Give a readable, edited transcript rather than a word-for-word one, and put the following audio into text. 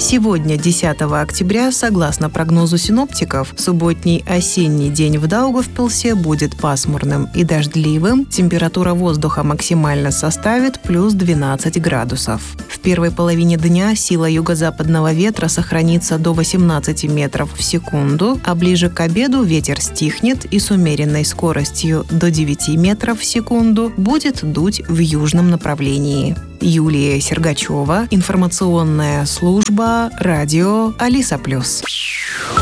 Сегодня, 10 октября, согласно прогнозу синоптиков, субботний осенний день в Даугавпилсе будет пасмурным и дождливым. Температура воздуха максимально составит плюс 12 градусов. В первой половине дня сила юго-западного ветра сохранится до 18 метров в секунду, а ближе к обеду ветер стихнет и с умеренной скоростью до 9 метров в секунду будет дуть в южном направлении. Юлия Сергачева, информационная служба, радио Алиса+.